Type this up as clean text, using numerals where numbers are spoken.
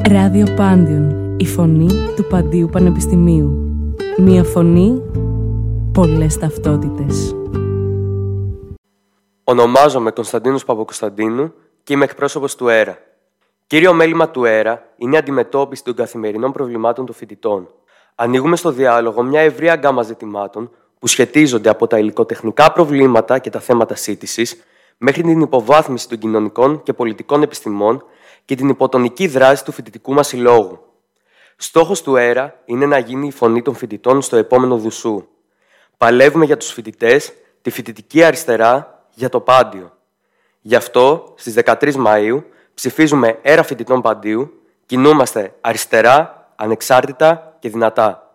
Ράδιο Πάντιον, η φωνή του Παντίου Πανεπιστημίου. Μία φωνή, πολλές ταυτότητες. Ονομάζομαι Κωνσταντίνος Παπακοσταντίνου και είμαι εκπρόσωπος του ΕΡΑ. Κύριο μέλημα του ΕΡΑ είναι η αντιμετώπιση των καθημερινών προβλημάτων των φοιτητών. Ανοίγουμε στο διάλογο μια ευρεία γκάμα ζητημάτων που σχετίζονται από τα υλικοτεχνικά προβλήματα και τα θέματα σύντησης μέχρι την υποβάθμιση των κοινωνικών και πολιτικών επιστημών και την υποτονική δράση του φοιτητικού μας συλλόγου. Στόχος του ΕΡΑ είναι να γίνει η φωνή των φοιτητών στο επόμενο Δουσού. Παλεύουμε για τους φοιτητές, τη φοιτητική αριστερά, για το Πάντιο. Γι' αυτό, στις 13 Μαΐου, ψηφίζουμε ΕΡΑ Φοιτητών Παντίου, κινούμαστε αριστερά, ανεξάρτητα και δυνατά.